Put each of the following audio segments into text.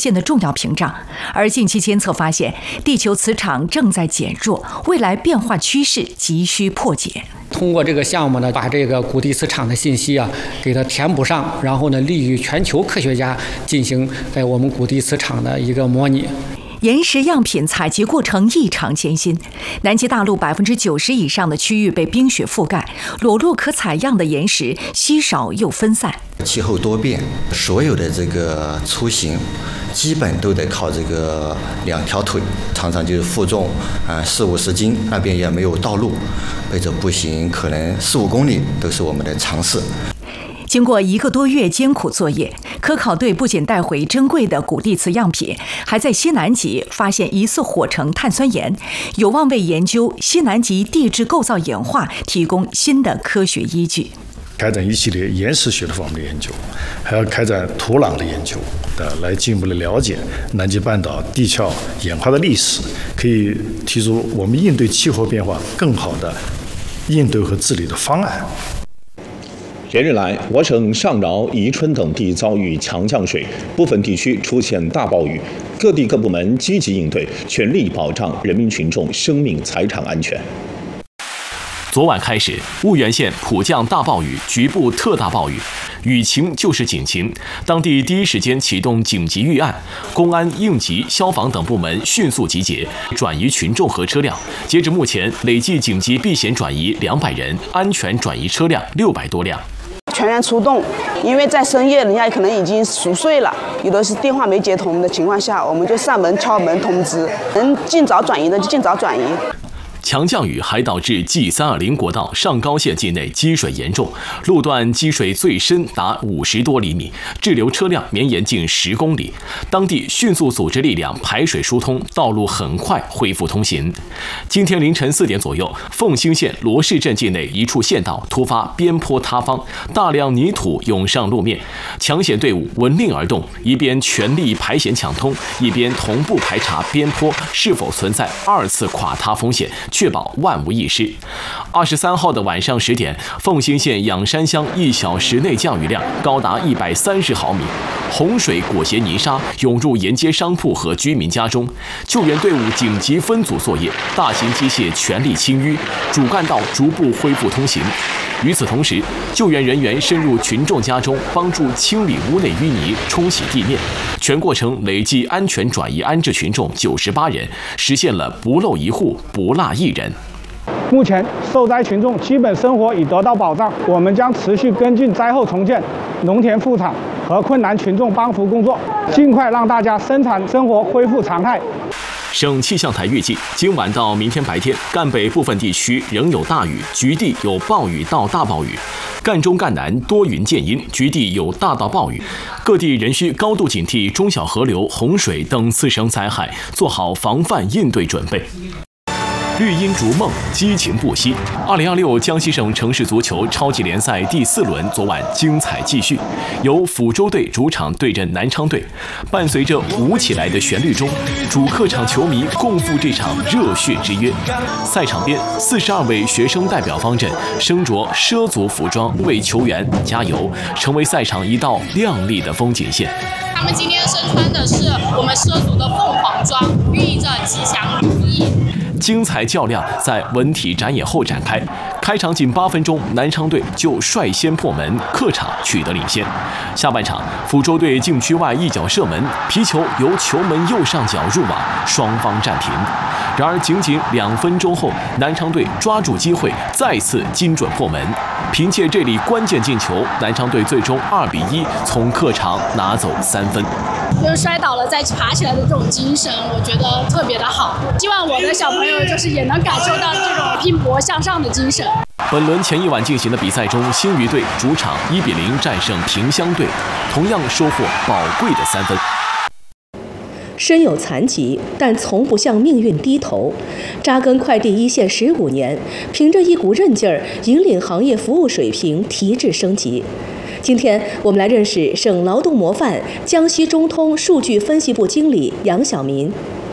线的重要屏障。而近期监测发现，地球磁场正在减弱，未来变化趋势急需破解。 通过这个项目呢，把这个谷地磁场的信息给它填补上，然后呢，利于全球科学家进行在我们谷地磁场的一个模拟。 岩石样品采集过程异常艰辛，南极大陆90%以上的区域被冰雪覆盖，裸露可采样的岩石稀少又分散。 气候多变，所有的这个出行基本都得靠这个2条腿，常常就是负重40-50斤，那边也没有道路，背着步行可能4-5公里都是我们的常事。 经过1个多月艰苦作业，科考队不仅带回珍贵的谷地磁样品，还在西南极发现疑似火成碳酸盐，有望为研究西南极地质构造演化提供新的科学依据。 开展一系列岩石学的方面的研究，还要开展土壤的研究来进一步的了解南极半岛地壳演化的历史，可以提出我们应对气候变化更好的应对和治理的方案。 连日来，我省上饶、宜春等地遭遇强降水，部分地区出现大暴雨，各地各部门积极应对，全力保障人民群众生命财产安全。 昨晚开始，婺源县普降大暴雨，局部特大暴雨，雨情就是警情。当地第一时间启动紧急预案，公安、应急、消防等部门迅速集结，转移群众和车辆。截至目前，累计紧急避险转移200人，安全转移车辆600多辆。 全员出动，因为在深夜人家可能已经熟睡了，有的是电话没接通的情况下，我们就上门敲门通知，能尽早转移的就尽早转移。 强降雨还导致 G320 国道上高线境内积水严重，路段积水最深达50多厘米，滞留车辆绵延近10公里。当地迅速组织力量排水疏通，道路很快恢复通行。今天凌晨4点左右，凤兴县罗氏镇境内一处县道突发边坡塌方，大量泥土涌上路面，抢险队伍闻令而动，一边全力排险抢通，一边同步排查边坡是否存在2次垮塌风险，确保万无一失。23号的晚上10点，凤兴县仰山乡1小时内降雨量高达130毫米，洪水裹挟泥沙涌入沿街商铺和居民家中，救援队伍紧急分组作业，大型机械全力清淤，主干道逐步恢复通行。与此同时，救援人员深入群众家中，帮助清理屋内淤泥，冲洗地面。全过程累计安全转移安置群众98人，实现了不漏一户、不落一人。 目前受灾群众基本生活已得到保障，我们将持续跟进灾后重建、农田复产和困难群众帮扶工作，尽快让大家生产生活恢复常态。 省气象台预计，今晚到明天白天，赣北部分地区仍有大雨，局地有暴雨到大暴雨；赣中、赣南多云见阴，局地有大到暴雨。各地仍需高度警惕中小河流、洪水等次生灾害，做好防范应对准备。绿茵逐梦，激情不息。2026江西省城市足球超级联赛第4轮昨晚精彩继续，由抚州队主场对阵南昌队。伴随着舞起来的旋律中，主客场球迷共赴这场热血之约。赛场边，42位学生代表方阵身着畲族服装，为球员加油，成为赛场一道亮丽的风景线。 他们今天身穿的是我们畲族的凤凰装，寓意着吉祥如意。 精彩较量在文体展演后展开，开场仅8分钟，南昌队就率先破门，客场取得领先。下半场，抚州队禁区外一脚射门，皮球由球门右上角入网，双方战平。然而仅2分钟后，南昌队抓住机会，再次精准破门。凭借这粒关键进球，南昌队最终2比1从客场拿走3分。 就是摔倒了再爬起来的这种精神，我觉得特别的好。希望我的小朋友就是也能感受到这种拼搏向上的精神。 本轮前一晚进行的比赛中，新余队主场1比0战胜萍乡队，同样收获宝贵的3分。 身有残疾，但从不向命运低头。扎根快递一线15年，凭着一股韧劲儿，引领行业服务水平提质升级。今天我们来认识省劳动模范、江西中通数据分析部经理杨晓民。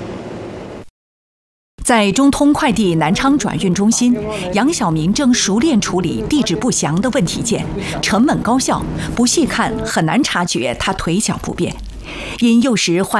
在中通快递南昌转运中心，杨晓民正熟练处理地址不详的问题件，沉稳高效，不细看很难察觉他腿脚不便。因幼时患